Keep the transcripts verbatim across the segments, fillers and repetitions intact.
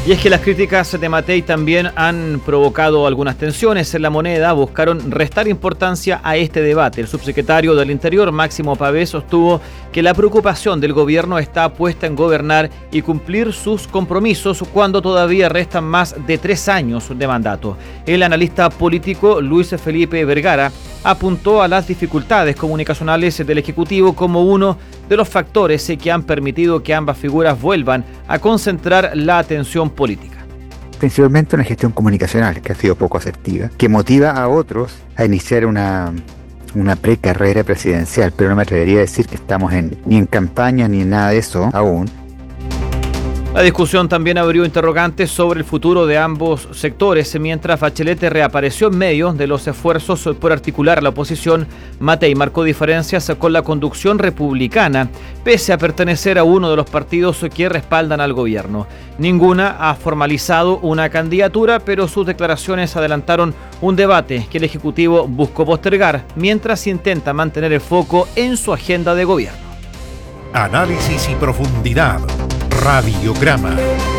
Y es que las críticas de Matei también han provocado algunas tensiones en la moneda. Buscaron restar importancia a este debate. El subsecretario del Interior, Máximo Pavés, sostuvo que la preocupación del gobierno está puesta en gobernar y cumplir sus compromisos cuando todavía restan más de tres años de mandato. El analista político Luis Felipe Vergara apuntó a las dificultades comunicacionales del Ejecutivo como uno de los factores que han permitido que ambas figuras vuelvan a concentrar la atención política. Principalmente una gestión comunicacional que ha sido poco asertiva, que motiva a otros a iniciar una, una precarrera presidencial, pero no me atrevería a decir que estamos en, ni en campaña ni en nada de eso aún. La discusión también abrió interrogantes sobre el futuro de ambos sectores. Mientras Bachelet reapareció en medio de los esfuerzos por articular a la oposición, Matei marcó diferencias con la conducción republicana, pese a pertenecer a uno de los partidos que respaldan al gobierno. Ninguna ha formalizado una candidatura, pero sus declaraciones adelantaron un debate que el Ejecutivo buscó postergar, mientras intenta mantener el foco en su agenda de gobierno. Análisis y profundidad. Radiograma.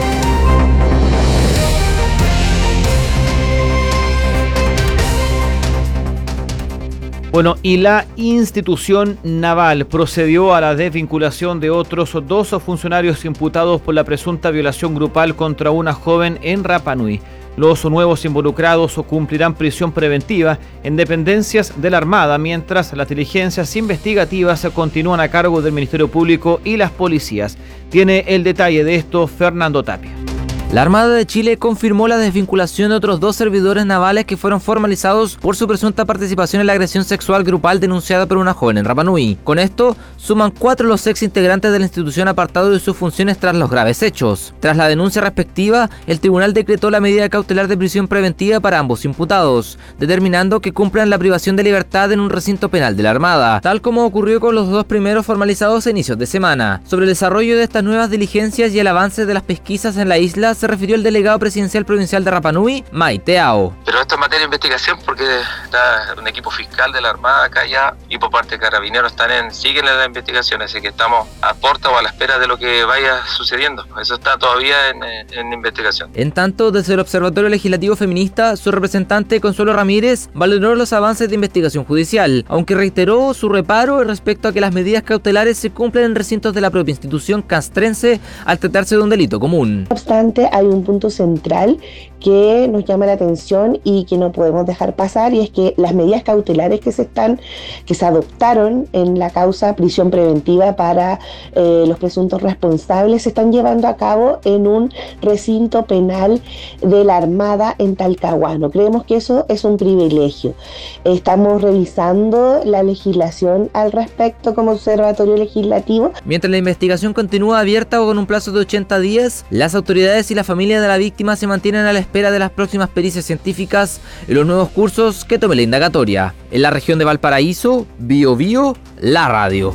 Bueno, y la institución naval procedió a la desvinculación de otros dos funcionarios imputados por la presunta violación grupal contra una joven en Rapa Nui. Los nuevos involucrados cumplirán prisión preventiva en dependencias de la Armada, mientras las diligencias investigativas continúan a cargo del Ministerio Público y las policías. Tiene el detalle de esto Fernando Tapia. La Armada de Chile confirmó la desvinculación de otros dos servidores navales que fueron formalizados por su presunta participación en la agresión sexual grupal denunciada por una joven en Rapa Nui. Con esto, suman cuatro los ex integrantes de la institución apartados de sus funciones tras los graves hechos. Tras la denuncia respectiva, el tribunal decretó la medida cautelar de prisión preventiva para ambos imputados, determinando que cumplan la privación de libertad en un recinto penal de la Armada, tal como ocurrió con los dos primeros formalizados a inicios de semana. Sobre el desarrollo de estas nuevas diligencias y el avance de las pesquisas en la isla, se refirió el delegado presidencial provincial de Rapa Nui, Maite Ao. Pero esto es materia de investigación porque está un equipo fiscal de la Armada acá ya y por parte de Carabineros están en, siguen en la investigación, así que estamos a puerta o a la espera de lo que vaya sucediendo. Eso está todavía en, en investigación. En tanto, desde el Observatorio Legislativo Feminista, su representante Consuelo Ramírez valoró los avances de investigación judicial, aunque reiteró su reparo respecto a que las medidas cautelares se cumplen en recintos de la propia institución castrense al tratarse de un delito común. No obstante, hay un punto central que nos llama la atención y que no podemos dejar pasar, y es que las medidas cautelares que se están, que se adoptaron en la causa prisión preventiva para eh, los presuntos responsables se están llevando a cabo en un recinto penal de la Armada en Talcahuano. Creemos que eso es un privilegio. Estamos revisando la legislación al respecto como observatorio legislativo. Mientras la investigación continúa abierta o con un plazo de ochenta días, las autoridades y la familia de la víctima se mantienen a la espera de las próximas pericias científicas y los nuevos cursos que tome la indagatoria. En la región de Valparaíso, Bio Bio, la radio.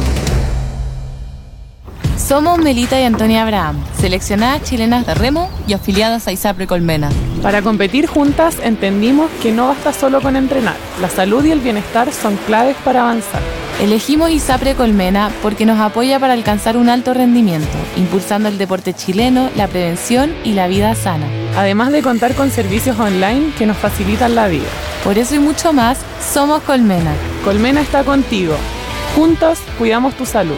Somos Melita y Antonia Abraham, seleccionadas chilenas de remo y afiliadas a ISAPRE Colmena. Para competir juntas entendimos que no basta solo con entrenar. La salud y el bienestar son claves para avanzar. Elegimos ISAPRE Colmena porque nos apoya para alcanzar un alto rendimiento, impulsando el deporte chileno, la prevención y la vida sana. Además de contar con servicios online que nos facilitan la vida. Por eso y mucho más, somos Colmena. Colmena está contigo. Juntos cuidamos tu salud.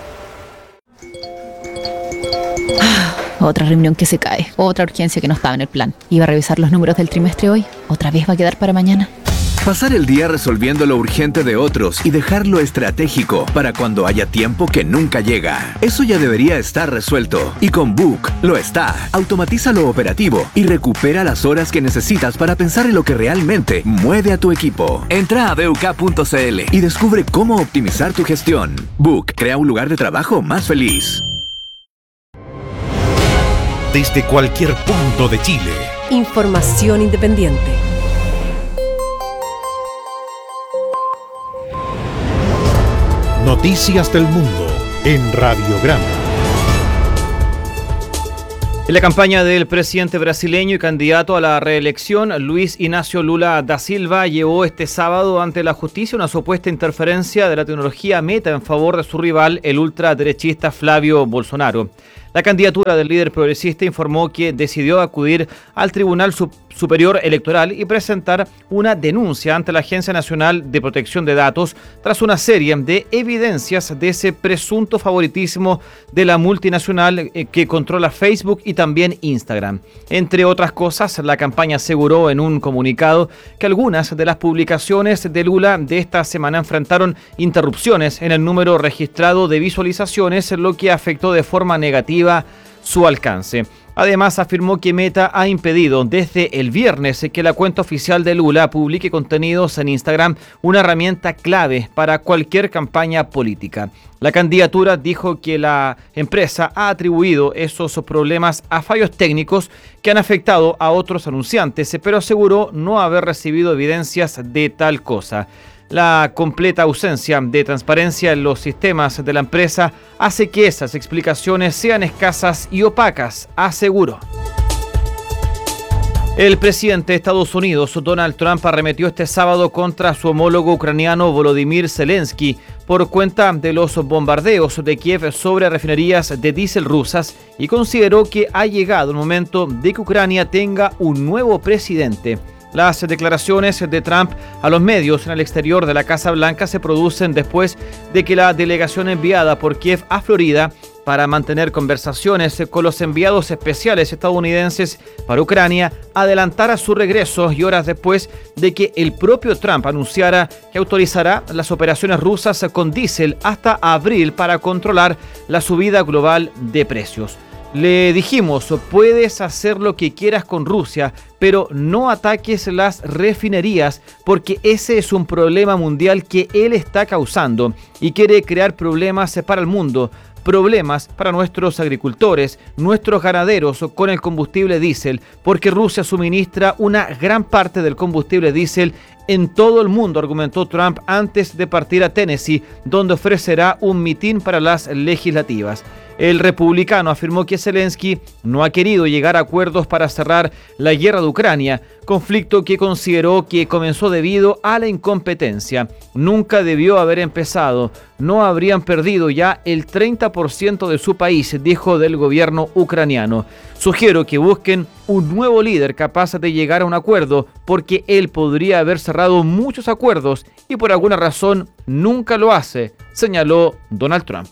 Otra reunión que se cae, otra urgencia que no estaba en el plan. Iba a revisar los números del trimestre hoy, otra vez va a quedar para mañana. Pasar el día resolviendo lo urgente de otros y dejar lo estratégico para cuando haya tiempo que nunca llega. Eso ya debería estar resuelto. Y con Book lo está. Automatiza lo operativo y recupera las horas que necesitas para pensar en lo que realmente mueve a tu equipo. Entra a buk punto cl y descubre cómo optimizar tu gestión. Book crea un lugar de trabajo más feliz. Desde cualquier punto de Chile. Información independiente. Noticias del mundo en Radiograma. En la campaña del presidente brasileño y candidato a la reelección, Luis Ignacio Lula da Silva llevó este sábado ante la justicia una supuesta interferencia de la tecnología Meta en favor de su rival, el ultraderechista Flavio Bolsonaro. La candidatura del líder progresista informó que decidió acudir al Tribunal Superior Electoral y presentar una denuncia ante la Agencia Nacional de Protección de Datos tras una serie de evidencias de ese presunto favoritismo de la multinacional que controla Facebook y también Instagram. Entre otras cosas, la campaña aseguró en un comunicado que algunas de las publicaciones de Lula de esta semana enfrentaron interrupciones en el número registrado de visualizaciones, lo que afectó de forma negativa su alcance. Además, afirmó que Meta ha impedido desde el viernes que la cuenta oficial de Lula publique contenidos en Instagram, una herramienta clave para cualquier campaña política. La candidatura dijo que la empresa ha atribuido esos problemas a fallos técnicos que han afectado a otros anunciantes, pero aseguró no haber recibido evidencias de tal cosa. La completa ausencia de transparencia en los sistemas de la empresa hace que esas explicaciones sean escasas y opacas, aseguró. El presidente de Estados Unidos, Donald Trump, arremetió este sábado contra su homólogo ucraniano Volodymyr Zelensky por cuenta de los bombardeos de Kiev sobre refinerías de diésel rusas y consideró que ha llegado el momento de que Ucrania tenga un nuevo presidente. Las declaraciones de Trump a los medios en el exterior de la Casa Blanca se producen después de que la delegación enviada por Kiev a Florida para mantener conversaciones con los enviados especiales estadounidenses para Ucrania adelantara su regreso y horas después de que el propio Trump anunciara que autorizará las operaciones rusas con diésel hasta abril para controlar la subida global de precios. Le dijimos, puedes hacer lo que quieras con Rusia, pero no ataques las refinerías porque ese es un problema mundial que él está causando y quiere crear problemas para el mundo, problemas para nuestros agricultores, nuestros ganaderos con el combustible diésel, porque Rusia suministra una gran parte del combustible diésel en todo el mundo, argumentó Trump antes de partir a Tennessee, donde ofrecerá un mitin para las legislativas. El republicano afirmó que Zelensky no ha querido llegar a acuerdos para cerrar la guerra de Ucrania, conflicto que consideró que comenzó debido a la incompetencia. Nunca debió haber empezado. No habrían perdido ya el treinta por ciento de su país, dijo del gobierno ucraniano. Sugiero que busquen un nuevo líder capaz de llegar a un acuerdo, porque él podría haber cerrado muchos acuerdos y por alguna razón nunca lo hace, señaló Donald Trump.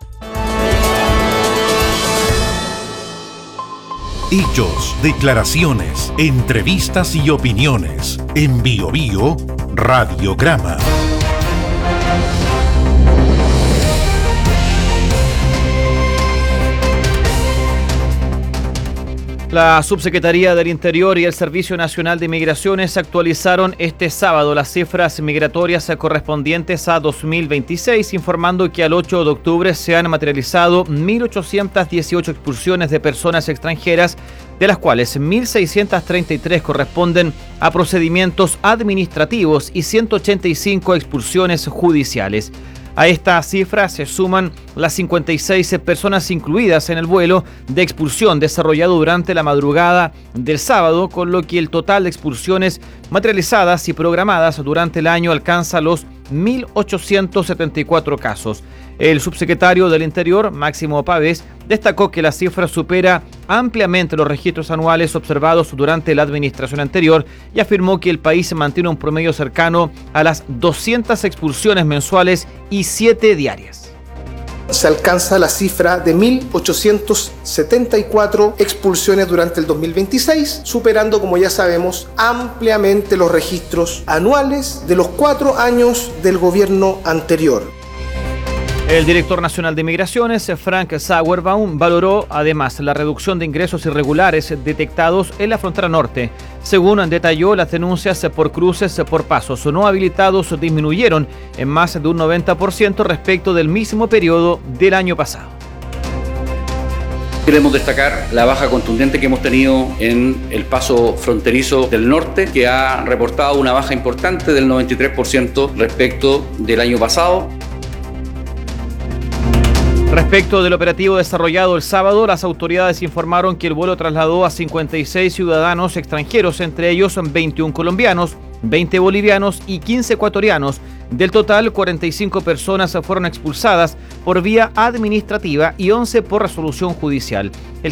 Hechos, declaraciones, entrevistas y opiniones. En Bio Bio, Radiograma. La Subsecretaría del Interior y el Servicio Nacional de Migraciones actualizaron este sábado las cifras migratorias correspondientes a dos mil veintiséis, informando que al ocho de octubre se han materializado mil ochocientas dieciocho expulsiones de personas extranjeras, de las cuales mil seiscientas treinta y tres corresponden a procedimientos administrativos y ciento ochenta y cinco expulsiones judiciales. A esta cifra se suman las cincuenta y seis personas incluidas en el vuelo de expulsión desarrollado durante la madrugada del sábado, con lo que el total de expulsiones materializadas y programadas durante el año alcanza los mil ochocientos setenta y cuatro casos. El subsecretario del Interior, Máximo Pavés, destacó que la cifra supera ampliamente los registros anuales observados durante la administración anterior y afirmó que el país mantiene un promedio cercano a las doscientas expulsiones mensuales y siete diarias. Se alcanza la cifra de mil ochocientos setenta y cuatro expulsiones durante el dos mil veintiséis, superando, como ya sabemos, ampliamente los registros anuales de los cuatro años del gobierno anterior. El director nacional de Migraciones, Frank Sauerbaum, valoró además la reducción de ingresos irregulares detectados en la frontera norte. Según detalló, las denuncias por cruces por pasos no habilitados disminuyeron en más de un noventa por ciento respecto del mismo periodo del año pasado. Queremos destacar la baja contundente que hemos tenido en el paso fronterizo del norte, que ha reportado una baja importante del noventa y tres por ciento respecto del año pasado. Respecto del operativo desarrollado el sábado, las autoridades informaron que el vuelo trasladó a cincuenta y seis ciudadanos extranjeros, entre ellos veintiún colombianos, veinte bolivianos y quince ecuatorianos. Del total, cuarenta y cinco personas fueron expulsadas por vía administrativa y once por resolución judicial. El